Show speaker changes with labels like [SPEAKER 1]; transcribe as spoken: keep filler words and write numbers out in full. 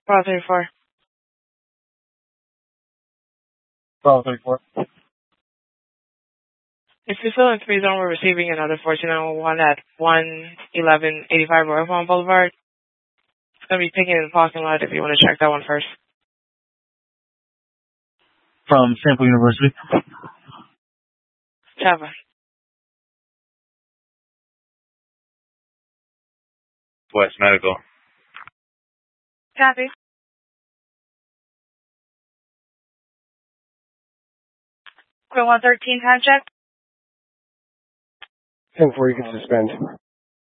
[SPEAKER 1] Bravo thirty-four.
[SPEAKER 2] Bravo thirty-four.
[SPEAKER 1] If you're still in three zone, we're receiving another fourteen oh one at one eleven eighty-five Royal Palm Boulevard. It's going to be picking in the parking lot if you want to check that one first.
[SPEAKER 2] From Sample University.
[SPEAKER 1] Java.
[SPEAKER 3] West Medical.
[SPEAKER 1] Copy. Quill one thirteen, time check.
[SPEAKER 4] ten four, you can suspend.